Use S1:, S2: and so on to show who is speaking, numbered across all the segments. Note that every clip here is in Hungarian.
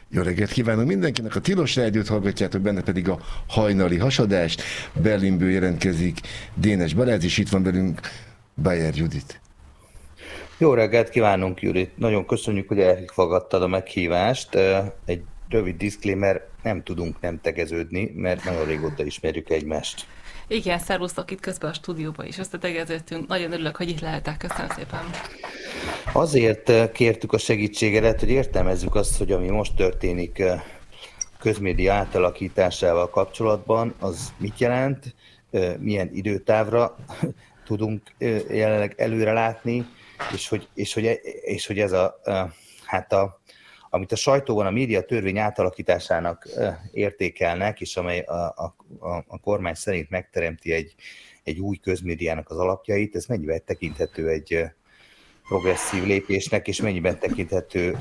S1: Jó reggelt kívánok mindenkinek, a Tilos Rádiót hallgatjátok, benne pedig a hajnali hasadást. Berlinből jelentkezik Dénes Balázs, és itt van velünk Bayer Judit.
S2: Jó reggelt kívánunk, Judit! Nagyon köszönjük, hogy elfogadtad a meghívást. Egy rövid disclaimer, nem tudunk nem tegeződni, mert nagyon régóta ismerjük egymást.
S3: Igen, szervusztok itt közben a stúdióban is, összetegeződtünk. Nagyon örülök, hogy itt lehetek. Köszönöm szépen.
S2: Azért kértük a segítségedet, hogy értelmezzük azt, hogy ami most történik közmédia átalakításával kapcsolatban, az mit jelent, milyen időtávra tudunk jelenleg előre látni, és hogy ez amit a sajtóban a média törvény átalakításának értékelnek, és amely a kormány szerint megteremti egy új közmédiának az alapjait, ez mennyiben tekinthető egy progresszív lépésnek, és mennyiben tekinthető,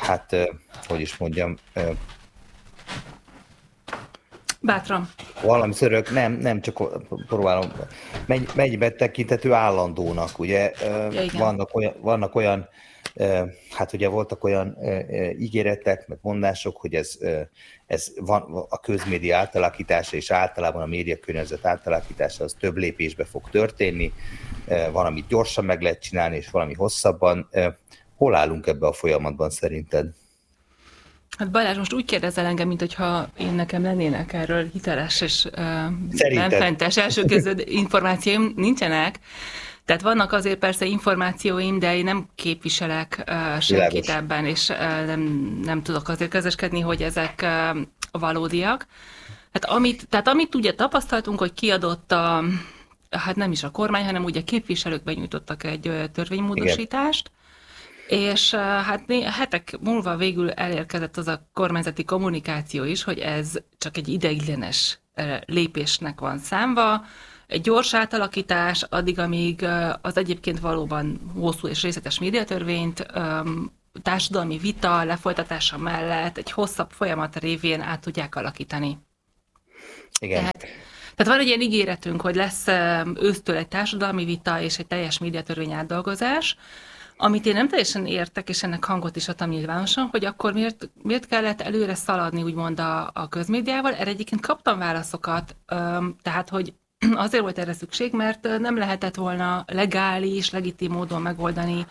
S3: bátran.
S2: Valami szörök, nem csak próbálom, mennyiben tekinthető állandónak, ugye? Ja, vannak olyan, ugye voltak olyan ígéretek, meg mondások, hogy ez van a közmédia átalakítása, és általában a médiakörnyezet átalakítása az több lépésbe fog történni, van, amit gyorsan meg lehet csinálni, és valami hosszabban. Hol állunk ebbe a folyamatban szerinted?
S3: Hát Balázs, most úgy kérdezel engem, mint hogyha nekem lennének erről hiteles és benfentes elsőkező információim, nincsenek. Tehát vannak azért persze információim, de én nem képviselek senkit ebben, és nem tudok azért közöskedni, hogy ezek valódiak. Tehát amit ugye tapasztaltunk, hogy kiadott hát nem is a kormány, hanem ugye képviselők benyújtottak egy törvénymódosítást, igen. És hát hetek múlva végül elérkezett az a kormányzati kommunikáció is, hogy ez csak egy ideiglenes lépésnek van számva, egy gyors átalakítás, addig, amíg az egyébként valóban hosszú és részletes médiatörvényt társadalmi vita lefolytatása mellett egy hosszabb folyamat révén át tudják alakítani.
S2: Igen.
S3: Tehát van egy ilyen ígéretünk, hogy lesz ősztől egy társadalmi vita és egy teljes médiatörvény átdolgozás, amit én nem teljesen értek, és ennek hangot is adtam nyilvánosan, hogy akkor miért kellett előre szaladni úgymond a közmédiával. Erre egyébként kaptam válaszokat, tehát hogy azért volt erre szükség, mert nem lehetett volna legális, legitim módon megoldani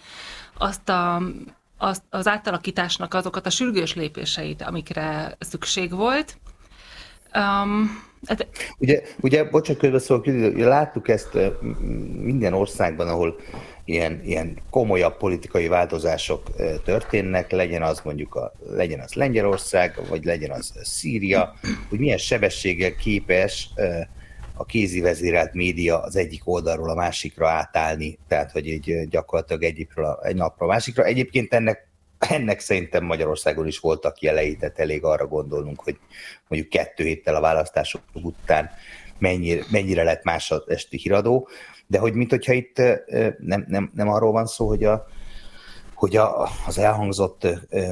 S3: az átalakításnak azokat a sürgős lépéseit, amikre szükség volt.
S2: Ugye bocsánat, közbeszólok, láttuk ezt minden országban, ahol ilyen komolyabb politikai változások történnek, legyen az Lengyelország, vagy legyen az Szíria, hogy milyen sebességgel képes a kézi vezérelt média az egyik oldalról a másikra átállni, tehát hogy gyakorlatilag egy napra a másikra. Egyébként ennek szerintem Magyarországon is voltak jelei, tehát elég arra gondolnunk, hogy mondjuk 2 héttel a választások után mennyire lett más az esti híradó, de hogy minthogyha itt nem arról van szó, hogy az elhangzott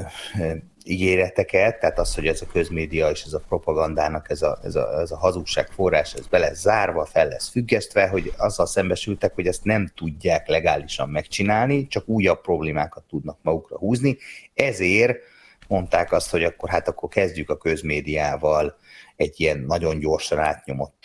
S2: ígéreteket, tehát az, hogy ez a közmédia és ez a propagandának ez a hazugság forrás, ez be lesz zárva, fel lesz függesztve, hogy azzal szembesültek, hogy ezt nem tudják legálisan megcsinálni, csak újabb problémákat tudnak magukra húzni. Ezért mondták azt, hogy akkor kezdjük a közmédiával egy ilyen nagyon gyorsan átnyomott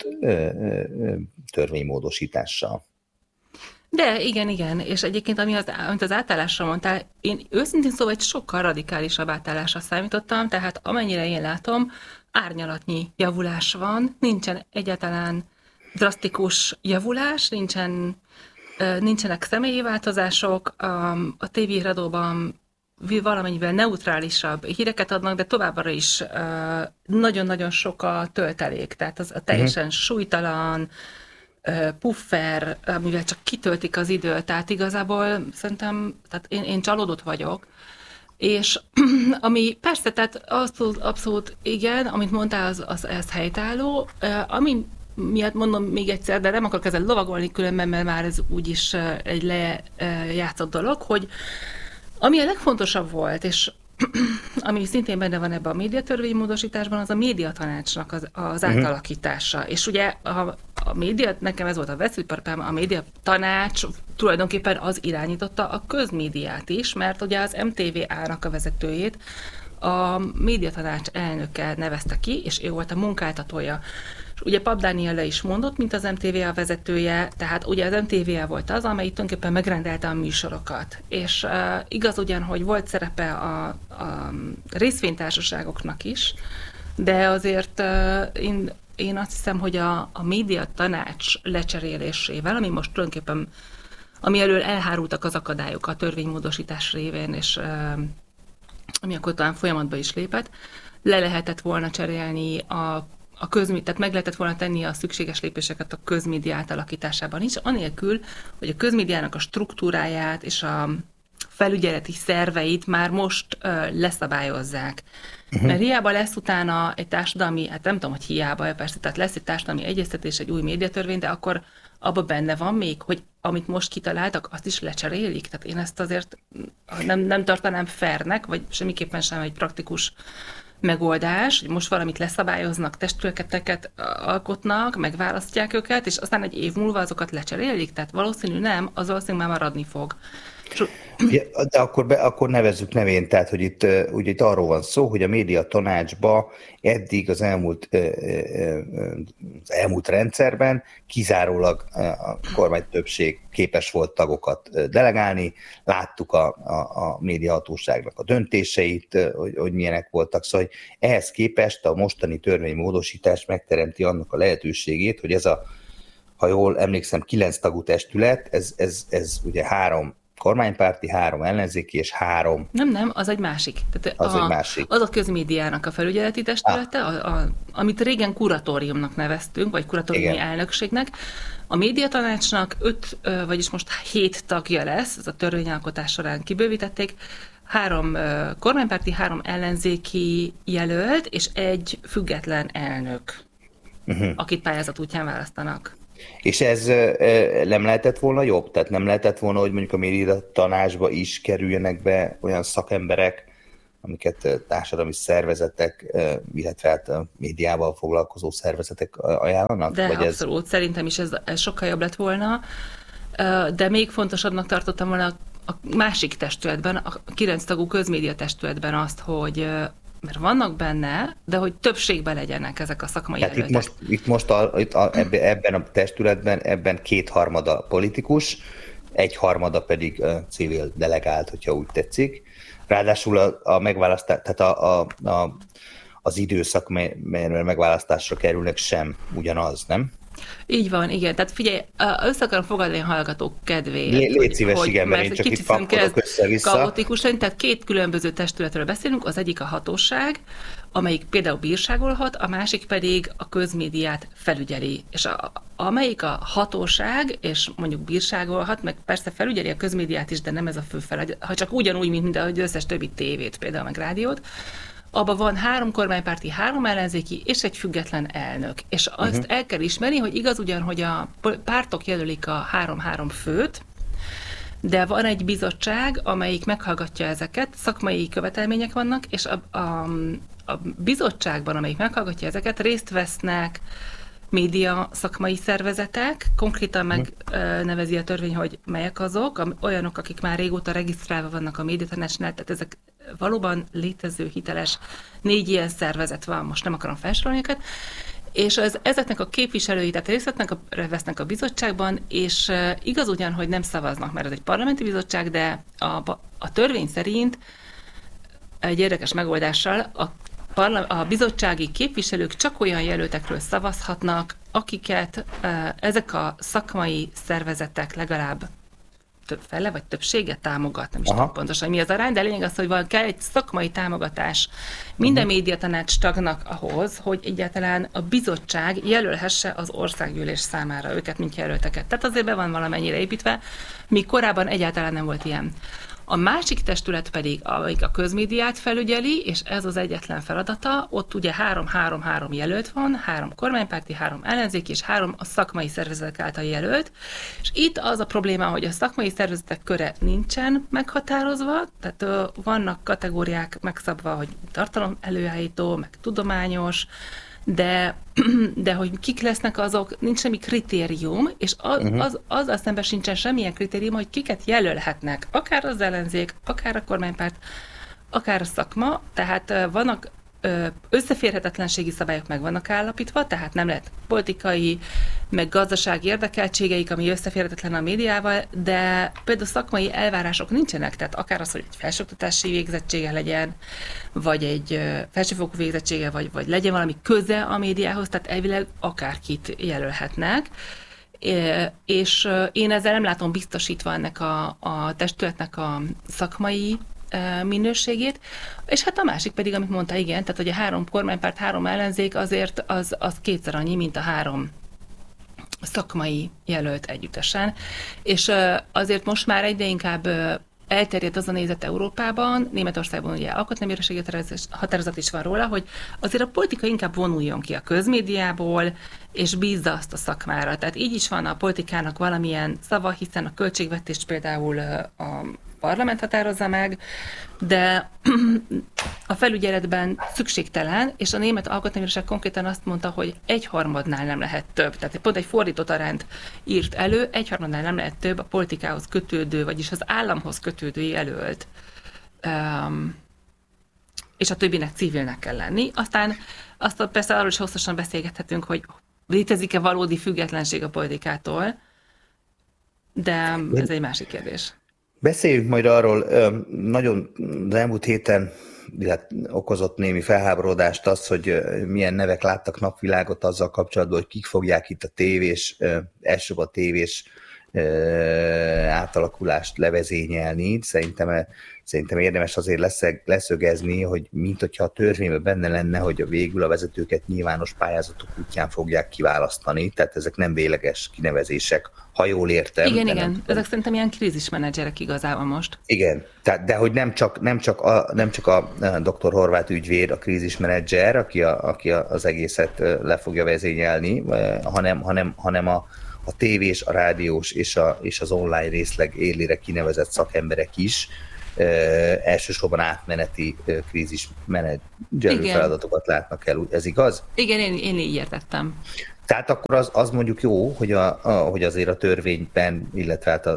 S2: törvénymódosítással.
S3: De igen, és egyébként amit az átállásra mondtál, én őszintén szóval egy sokkal radikálisabb átállásra számítottam, tehát amennyire én látom, árnyalatnyi javulás van, nincsen egyáltalán drasztikus javulás, nincsenek személyi változások, a tévéhíradóban valamennyivel neutrálisabb híreket adnak, de továbbra is nagyon-nagyon sok a töltelék, tehát az a teljesen súlytalan, puffer, amivel csak kitöltik az időt, tehát igazából szerintem, tehát én csalódott vagyok, és ami persze, tehát abszolút igen, amit mondtál, az helytálló, ami miatt mondom még egyszer, de nem akarok ezzel lovagolni különben, mert már ez úgyis egy lejátszott dolog, hogy ami a legfontosabb volt, és ami szintén benne van ebben a médiatörvénymódosításban, az a médiatanácsnak az átalakítása. És ugye a média, nekem ez volt a veszőparipám, a médiatanács tulajdonképpen az irányította a közmédiát is, mert ugye az MTV-nak a vezetőjét a médiatanács elnöke nevezte ki, és ő volt a munkáltatója. És ugye Papp Dániel le is mondott, mint az MTVA vezetője, tehát ugye az MTVA volt az, amely tulajdonképpen megrendelte a műsorokat. És igaz ugyan, hogy volt szerepe a részvénytársaságoknak is, de azért én azt hiszem, hogy a médiatanács lecserélésével, ami most tulajdonképpen, ami elől elhárultak az akadályok a törvénymódosítás révén, és ami akkor talán folyamatba is lépett, le lehetett volna cserélni tehát meg lehetett volna tenni a szükséges lépéseket a közmédia átalakításában is, anélkül, hogy a közmédiának a struktúráját és a felügyeleti szerveit már most leszabályozzák. Mert hiába lesz utána egy társadalmi, hát nem tudom, hogy hiába, persze, tehát lesz egy társadalmi egyeztetés, egy új médiatörvény, de akkor abban benne van még, hogy amit most kitaláltak, azt is lecserélik. Tehát én ezt azért nem tartanám fairnek, vagy semmiképpen sem egy praktikus megoldás, hogy most valamit leszabályoznak, testületeket alkotnak, megválasztják őket, és aztán egy év múlva azokat lecserélik, tehát valószínű nem, az valószínűleg már maradni fog.
S2: Ja, de akkor nevezzük nevén, tehát hogy itt arról van szó, hogy a médiatanácsba eddig az elmúlt rendszerben kizárólag a kormány többség képes volt tagokat delegálni, láttuk a médiahatóságnak a döntéseit, hogy milyenek voltak, szóval hogy ehhez képest a mostani törvénymódosítás megteremti annak a lehetőségét, hogy ez ha jól emlékszem, 9 tagú testület, ez ugye 3 kormánypárti, 3 ellenzéki és 3...
S3: Nem, az egy másik. Tehát
S2: egy másik.
S3: Az a közmédiának a felügyeleti testülete, amit régen kuratóriumnak neveztünk, vagy kuratóriumi elnökségnek. A médiatanácsnak 5, vagyis most 7 tagja lesz, ez a törvényalkotás során kibővítették, 3 kormánypárti, 3 ellenzéki jelölt, és egy független elnök, akit pályázat útján választanak.
S2: És ez nem lehetett volna jobb? Tehát nem lehetett volna, hogy mondjuk a médiatanácsba is kerüljenek be olyan szakemberek, amiket társadalmi szervezetek, illetve hát a médiával foglalkozó szervezetek ajánlanak?
S3: De vagy abszolút, szerintem is ez sokkal jobb lett volna, de még fontosabbnak tartottam volna a másik testületben, a 9 tagú közmédia testületben azt, hogy mert vannak benne, de hogy többségben legyenek ezek a szakmai jelöltek.
S2: Itt most ebben a testületben ebben 2/3 politikus, 1/3 pedig civil delegált, hogyha úgy tetszik. Ráadásul a megválasztás, tehát az időszak, melyről megválasztásra kerülnek, sem ugyanaz, nem?
S3: Így van, igen. Tehát figyelj, össze akarom fogadni a hallgatók kedvéért.
S2: Légy szíves, igen, mert én csak itt pakolok össze-vissza.
S3: Kaotikus lenni, tehát 2 különböző testületről beszélünk, az egyik a hatóság, amelyik például bírságolhat, a másik pedig a közmédiát felügyeli. És amelyik a hatóság, és mondjuk bírságolhat, meg persze felügyeli a közmédiát is, de nem ez a fő feladat, ha csak ugyanúgy, mint az összes többi tévét, például meg rádiót, abban van 3 kormánypárti, 3 ellenzéki és egy független elnök. És azt el kell ismerni, hogy igaz ugyan, hogy a pártok jelölik a 3 főt, de van egy bizottság, amelyik meghallgatja ezeket, szakmai követelmények vannak, és a bizottságban, amelyik meghallgatja ezeket, részt vesznek média szakmai szervezetek, konkrétan megnevezi a törvény, hogy melyek azok, olyanok, akik már régóta regisztrálva vannak a médiatanácsnál, tehát ezek valóban létező, hiteles 4 ilyen szervezet van, most nem akarom felsorolni őket, és ezeknek a képviselői, tehát részt vesznek a bizottságban, és igaz ugyan, hogy nem szavaznak, mert ez egy parlamenti bizottság, de a törvény szerint egy érdekes megoldással a bizottsági képviselők csak olyan jelöltekről szavazhatnak, akiket ezek a szakmai szervezetek legalább fele vagy többsége támogat, nem is tudom pontosan mi az arány, de lényeg az, hogy kell egy szakmai támogatás minden médiatanács tagnak ahhoz, hogy egyáltalán a bizottság jelölhesse az országgyűlés számára őket, mint jelölteket. Tehát azért be van valamennyire építve, míg korábban egyáltalán nem volt ilyen. A másik testület pedig, amelyik a közmédiát felügyeli, és ez az egyetlen feladata, ott ugye 3 jelölt van, 3 kormánypárti, 3 ellenzéki, és 3 a szakmai szervezetek által jelölt. És itt az a probléma, hogy a szakmai szervezetek köre nincsen meghatározva, tehát vannak kategóriák megszabva, hogy tartalom előállító, meg tudományos, de hogy kik lesznek azok, nincs semmi kritérium, és azzal szemben sincsen semmilyen kritérium, hogy kiket jelölhetnek, akár az ellenzék, akár a kormánypárt, akár a szakma, tehát vannak összeférhetetlenségi szabályok meg vannak állapítva, tehát nem lehet politikai, meg gazdasági érdekeltségeik, ami összeférhetetlen a médiával, de például szakmai elvárások nincsenek, tehát akár az, hogy egy felsőoktatási végzettsége legyen, vagy egy felsőfokú végzettsége, vagy legyen valami köze a médiához, tehát elvileg akárkit jelölhetnek. És én ezzel nem látom biztosítva ennek a testületnek a szakmai minőségét, és hát a másik pedig, amit mondta, igen, tehát hogy a 3 kormánypárt, 3 ellenzék azért az kétszer annyi, mint a 3 szakmai jelölt együttesen, és azért most már egyre inkább elterjedt az a nézet Európában, Németországban ugye alkotmánybírósági határozat is van róla, hogy azért a politika inkább vonuljon ki a közmédiából, és bízza azt a szakmára. Tehát így is van a politikának valamilyen szava, hiszen a költségvetést például a parlament határozza meg, de a felügyeletben szükségtelen, és a német alkotmánybíróság konkrétan azt mondta, hogy 1/3 nem lehet több. Tehát pont egy fordított arányt írt elő, 1/3 nem lehet több a politikához kötődő, vagyis az államhoz kötődő jelölt. És a többinek civilnek kell lenni. Aztán persze arról is hosszasan beszélgethetünk, hogy létezik-e valódi függetlenség a politikától, de ez egy másik kérdés.
S2: Beszéljünk majd arról, nagyon az elmúlt héten okozott némi felháborodást az, hogy milyen nevek láttak napvilágot azzal kapcsolatban, hogy kik fogják itt a elsőbb a tévés átalakulást levezényelni. Szerintem érdemes azért leszögezni, hogy mint hogyha a törvényben benne lenne, hogy végül a vezetőket nyilvános pályázatok útján fogják kiválasztani, tehát ezek nem végleges kinevezések, ha jól értem.
S3: Igen. Ezek szerintem ilyen krízismenedzserek igazából most. Igen,
S2: de hogy nem csak a dr. Horváth ügyvéd, a krízismenedzser, aki az egészet le fogja vezényelni, hanem a tévés, a rádiós és az online részleg élére kinevezett szakemberek is elsősorban átmeneti krízismenedzserű feladatokat látnak el. Ez igaz?
S3: Igen, én így értettem.
S2: Tehát akkor az mondjuk jó, hogy azért a törvényben, illetve hát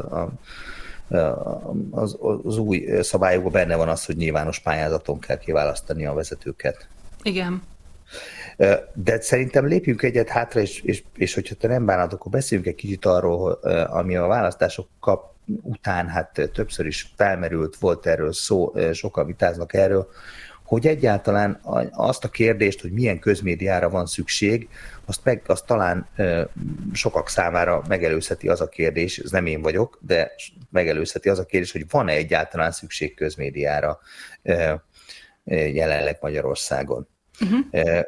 S2: az új szabályokban benne van az, hogy nyilvános pályázaton kell kiválasztani a vezetőket.
S3: Igen.
S2: De szerintem lépjünk egyet hátra, és hogyha te nem bánod, akkor beszéljünk egy kicsit arról, ami a választások után hát többször is felmerült, volt erről szó, sokan vitáznak erről, hogy egyáltalán azt a kérdést, hogy milyen közmédiára van szükség, azt talán sokak számára megelőzheti az a kérdés, ez nem én vagyok, de megelőzheti az a kérdés, hogy van-e egyáltalán szükség közmédiára jelenleg Magyarországon. Uh-huh.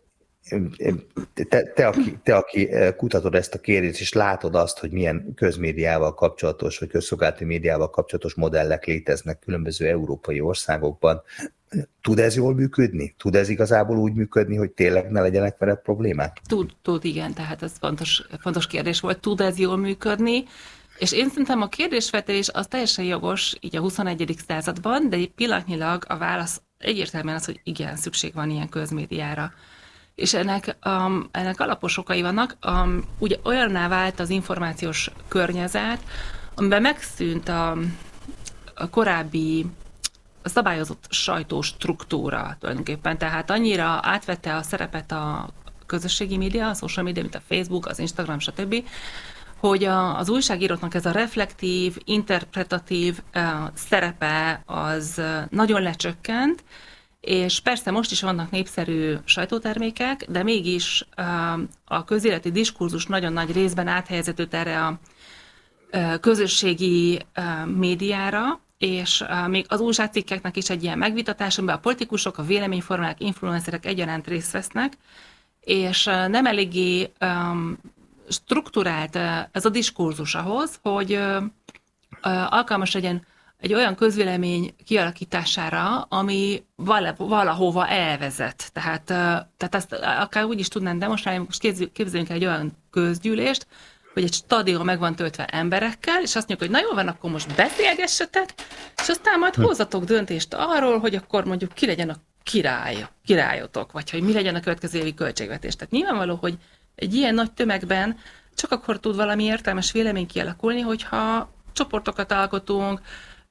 S2: Te, aki kutatod ezt a kérdést, és látod azt, hogy milyen közmédiával kapcsolatos, vagy közszolgálati médiával kapcsolatos modellek léteznek különböző európai országokban, tud ez jól működni? Tud ez igazából úgy működni, hogy tényleg ne legyenek vele problémák?
S3: Tud, igen, tehát ez fontos kérdés volt. Tud ez jól működni? És én szerintem a kérdésfeltevés az teljesen jogos így a 21. században, de pillanatnyilag a válasz egyértelműen az, hogy igen, szükség van ilyen közmédiára. És ennek alapos okai vannak. Ugye olyanná vált az információs környezet, amiben megszűnt a korábbi szabályozott sajtóstruktúra tulajdonképpen. Tehát annyira átvette a szerepet a közösségi média, a social media, mint a Facebook, az Instagram, stb., hogy az újságíróknak ez a reflektív, interpretatív szerepe az nagyon lecsökkent, és persze most is vannak népszerű sajtótermékek, de mégis a közéleti diskurzus nagyon nagy részben áthelyezett erre a közösségi médiára, és még az újságcikkeknek is egy ilyen megvitatás, amiben a politikusok, a véleményformálók, influencerek egyaránt részt vesznek, és nem eléggé strukturált ez a diskurzus ahhoz, hogy alkalmas legyen egy olyan közvélemény kialakítására, ami valahova elvezet. Tehát ezt akár úgy is tudnám demonstrálni, most képzeljünk el egy olyan közgyűlést, hogy egy stadion meg van töltve emberekkel, és azt mondjuk, hogy na jó van, akkor most beszélgessetek, és aztán majd hozzatok döntést arról, hogy akkor mondjuk ki legyen a királyotok, vagy hogy mi legyen a következő évi költségvetés. Tehát nyilvánvaló, hogy egy ilyen nagy tömegben csak akkor tud valami értelmes vélemény kialakulni, hogyha csoportokat alkotunk,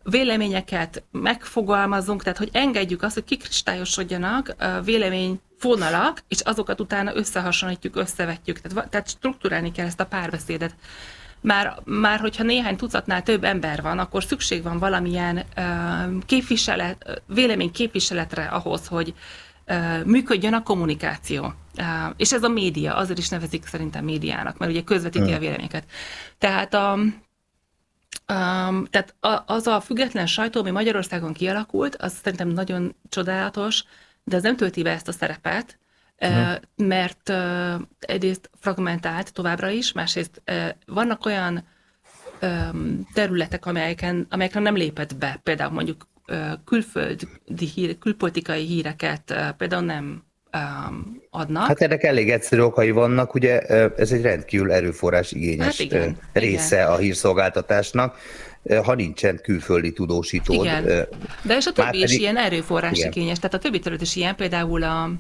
S3: véleményeket megfogalmazunk, tehát hogy engedjük azt, hogy kikristályosodjanak véleményfonalak, és azokat utána összehasonlítjuk, összevetjük. Tehát strukturálni kell ezt a párbeszédet. Már hogyha néhány tucatnál több ember van, akkor szükség van valamilyen véleményképviseletre ahhoz, hogy működjön a kommunikáció. És ez a média, azért is nevezik szerintem médiának, mert ugye közvetíti a véleményeket. Tehát tehát az a független sajtó, ami Magyarországon kialakult, az szerintem nagyon csodálatos, de ez nem tölti be ezt a szerepet, mert egyrészt fragmentált továbbra is, másrészt vannak olyan területek, amelyekre nem lépett be, például mondjuk külpolitikai híreket például nem adnak.
S2: Hát ennek elég egyszerű okai vannak, ugye ez egy rendkívül erőforrás igényes része a hírszolgáltatásnak, ha nincsen külföldi tudósítód.
S3: Igen. De és a többi is ilyen erőforrás igényes, tehát a többi terület is ilyen, például a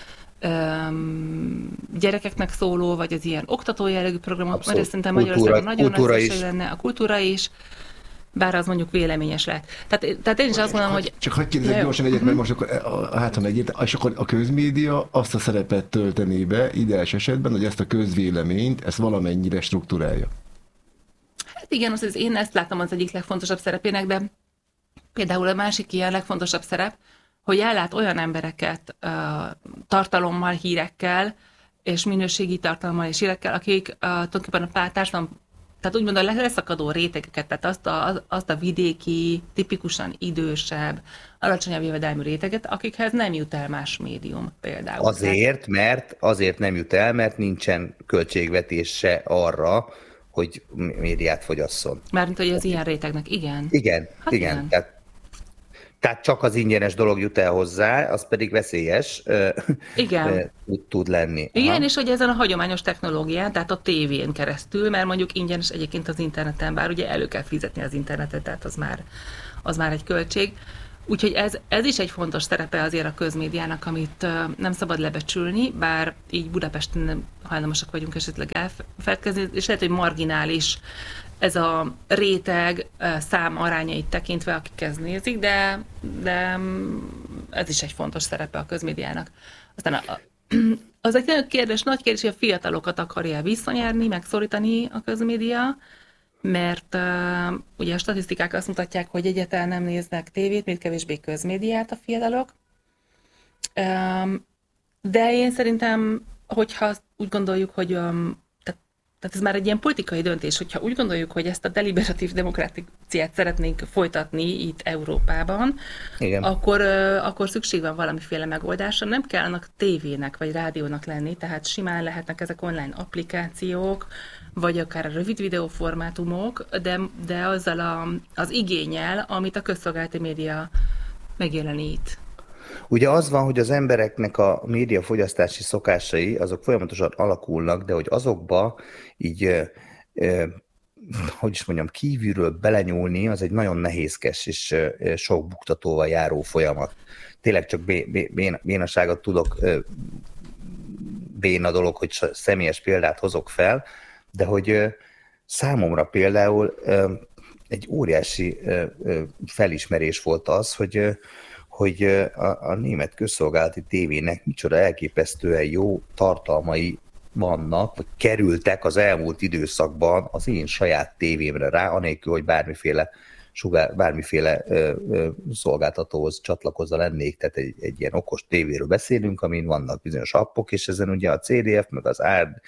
S3: gyerekeknek szóló, vagy az ilyen oktató jellegű programok, mert szerintem Magyarországon nagyon nagy szükség lenne, a kultúra is, bár az mondjuk véleményes lehet. Tehát én is azt mondom, hogy...
S1: Csak hagyj kérdezzek gyorsan egyet, mert most akkor és akkor a közmédia azt a szerepet töltené be ideális esetben, hogy ezt a közvéleményt, ezt valamennyire struktúrálja.
S3: Hát igen, én ezt látom az egyik legfontosabb szerepének, de például a másik ilyen legfontosabb szerep, hogy ellát olyan embereket tartalommal, hírekkel, és minőségi tartalommal és hírekkel, akik tulajdonképpen a társadalom, tehát úgymond a leszakadó rétegeket, tehát azt a vidéki, tipikusan idősebb, alacsonyabb jövedelmű réteget, akikhez nem jut el más médium például.
S2: Azért nem jut el, mert nincsen költségvetése arra, hogy médiát fogyasszon.
S3: Mármint, hogy az ilyen rétegnek, igen.
S2: Igen. Tehát csak az ingyenes dolog jut el hozzá, az pedig veszélyes tud lenni.
S3: Igen, és hogy ezen a hagyományos technológián, tehát a tévén keresztül, mert mondjuk ingyenes egyébként az interneten, bár ugye elő kell fizetni az internetet, tehát az már egy költség. Úgyhogy ez is egy fontos szerepe azért a közmédiának, amit nem szabad lebecsülni, bár így Budapesten hajlamosak vagyunk esetleg elfeledkezni, és lehet, hogy marginális ez a réteg szám arányait tekintve, akik ezt nézik, de ez is egy fontos szerepe a közmédiának. Aztán az egy nagy kérdés, hogy a fiatalokat akarja visszanyerni, megszorítani a közmédia, mert ugye a statisztikák azt mutatják, hogy egyáltalán nem néznek tévét, még kevésbé közmédiát a fiatalok. De én szerintem, hogyha úgy gondoljuk, hogy tehát ez már egy ilyen politikai döntés, hogyha úgy gondoljuk, hogy ezt a deliberatív demokráciát szeretnénk folytatni itt Európában, akkor szükség van valamiféle megoldásra. Nem kell annak tévének vagy rádiónak lenni, tehát simán lehetnek ezek online applikációk, vagy akár a rövid videóformátumok, de azzal az igénnyel, amit a közszolgálati média megjelenít.
S2: Ugye az van, hogy az embereknek a médiafogyasztási szokásai, azok folyamatosan alakulnak, de hogy azokba így, kívülről belenyúlni, az egy nagyon nehézkes és sok buktatóval járó folyamat. Tényleg csak bénaságot tudok, béna dolog, hogy személyes példát hozok fel, de hogy számomra például egy óriási felismerés volt az, hogy a német közszolgálati tévének micsoda elképesztően jó tartalmai vannak, vagy kerültek az elmúlt időszakban az én saját tévémre rá, anélkül, hogy bármiféle szolgáltatóhoz csatlakozva lennék, tehát egy ilyen okos tévéről beszélünk, amin vannak bizonyos appok, és ezen ugye a CDF, meg az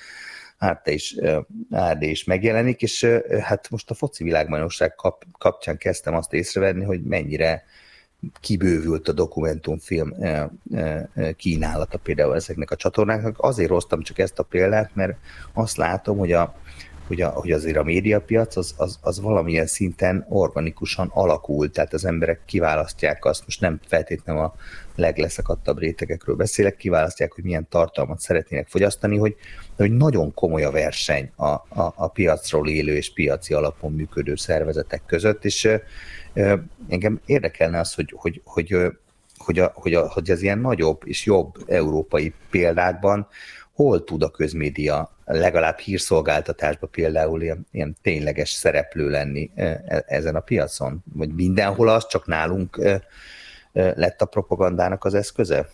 S2: ARD is megjelenik, és hát most a foci világbajnokság kapcsán kezdtem azt észrevenni, hogy mennyire kibővült a dokumentumfilm kínálata például ezeknek a csatornáknak. Azért hoztam csak ezt a példát, mert azt látom, hogy azért a médiapiac az valamilyen szinten organikusan alakul, tehát az emberek kiválasztják azt, most nem feltétlenül a legleszakadtabb rétegekről beszélek, kiválasztják, hogy milyen tartalmat szeretnének fogyasztani, hogy nagyon komoly a verseny a piacról élő és piaci alapon működő szervezetek között, és engem érdekelne az, hogy az ilyen nagyobb és jobb európai példákban hol tud a közmédia legalább hírszolgáltatásban például ilyen tényleges szereplő lenni ezen a piacon? Vagy mindenhol az, csak nálunk lett a propagandának az eszköze?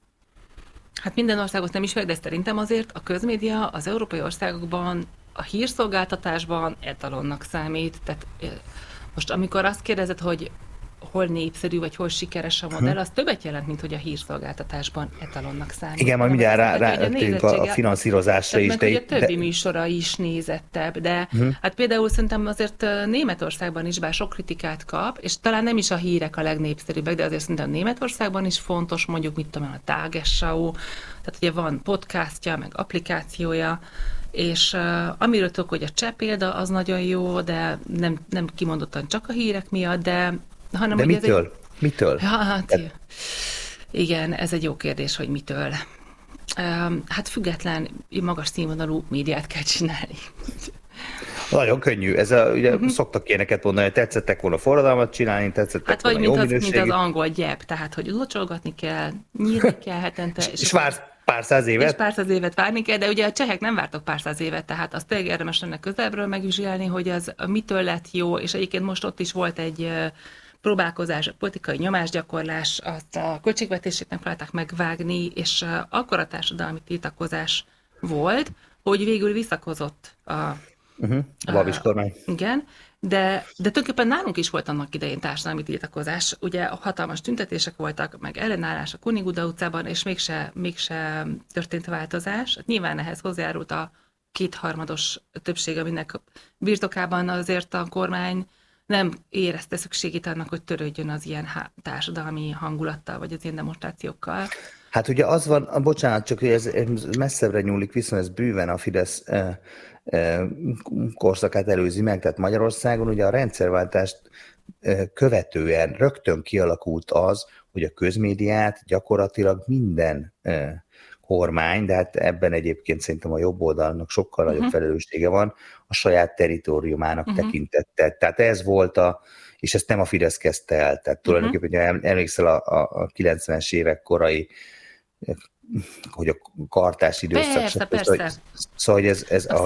S3: Hát minden országot nem ismerek, de szerintem azért a közmédia az európai országokban a hírszolgáltatásban etalonnak számít. Tehát most amikor azt kérdezed, hogy hol népszerű, vagy hol sikeres a modell, az többet jelent, mint hogy a hírszolgáltatásban etalonnak számít.
S2: Igen, majd mindjárt rátérünk a finanszírozásra is.
S3: De a többi műsora is nézettebb, de hát például szerintem azért Németországban is, bár sok kritikát kap, és talán nem is a hírek a legnépszerűbbek, de azért szerintem Németországban is fontos, mondjuk, mit tudom, a Tagesschau, tehát ugye van podcastja, meg applikációja, és amiről tudok, hogy a cseh példa az nagyon jó, de nem kimondottan csak a hírek miatt, hanem
S2: de mitől? Mitől?
S3: Hát, igen, ez egy jó kérdés, hogy mitől. Hát független, magas színvonalú médiát kell csinálni.
S2: Nagyon könnyű. Ugye szoktak ilyeneket mondani, hogy tetszettek volna forradalmat csinálni, tetszettek volna jó minőségű.
S3: Mint az angol gyep, tehát hogy locsolgatni kell, nyírni kell hetente.
S2: És vársz pár száz évet?
S3: És pár száz évet várni kell, de ugye a csehek nem vártak pár száz évet, tehát azt tényleg érdemes lenne közelről megvizsgálni, hogy az mitől lett jó, és egyébként most ott is volt egy próbálkozás, politikai nyomásgyakorlás, azt a költségvetését nem próbálták megvágni, és akkora társadalmi tiltakozás volt, hogy végül visszakozott a
S2: Babiš kormány.
S3: Igen, de tulajdonképpen nálunk is volt annak idején társadalmi tiltakozás. Ugye hatalmas tüntetések voltak, meg ellenállás a Kuniguda utcában, és mégse történt változás. Hát nyilván ehhez hozzájárult a kétharmados többség, aminek birtokában azért a kormány nem érezte szükségét annak, hogy törődjön az ilyen társadalmi hangulattal, vagy az ilyen demonstrációkkal.
S2: Hát ugye az van, bocsánat, csak hogy ez messzebbre nyúlik, viszont ez bőven a Fidesz korszakát előzi meg, tehát Magyarországon ugye a rendszerváltást követően rögtön kialakult az, hogy a közmédiát gyakorlatilag minden kormány, de hát ebben egyébként szerintem a jobb oldalnak sokkal nagyobb felelőssége van, a saját territóriumának tekintette. Tehát ez volt és ezt nem a Fidesz kezdte el, tehát tulajdonképpen, hogy emlékszel a 90-es évek korai, hogy a kartás időszak.
S3: Persze.
S2: Szóval, hogy ez
S3: a